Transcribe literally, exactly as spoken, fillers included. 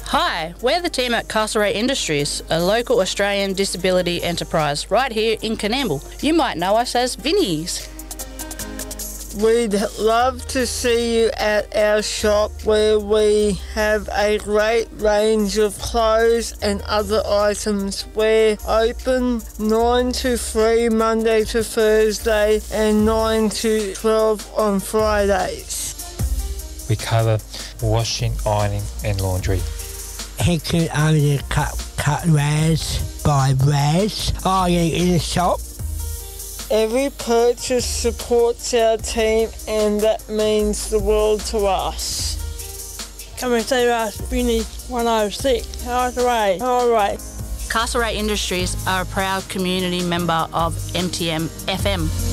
Hi, we're the team at Castlereagh Industries, a local Australian disability enterprise right here in Coonamble. You might know us as Vinnies. We'd love to see you at our shop where we have a great range of clothes and other items. We're open nine to three Monday to Thursday and nine to twelve on Fridays. We cover washing, ironing and laundry. He can only cut, cut rares by rares. Ironing in the shop. Every purchase supports our team and that means the world to us. Come and see us, Vinnie one oh six, Castlereagh, alright. Castlereagh Industries are a proud community member of M T M F M.